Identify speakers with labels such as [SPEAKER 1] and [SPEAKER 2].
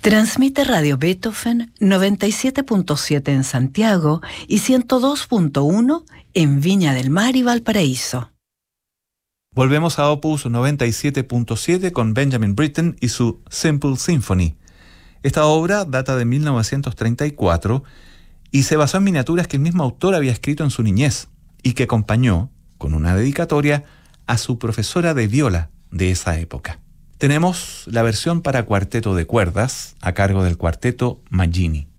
[SPEAKER 1] Transmite Radio Beethoven 97.7 en Santiago y 102.1 en Viña del Mar y Valparaíso.
[SPEAKER 2] Volvemos a Opus 97.7 con Benjamin Britten y su Simple Symphony. Esta obra data de 1934 y se basó en miniaturas que el mismo autor había escrito en su niñez y que acompañó, con una dedicatoria, a su profesora de viola de esa época. Tenemos la versión para cuarteto de cuerdas a cargo del cuarteto Maggini.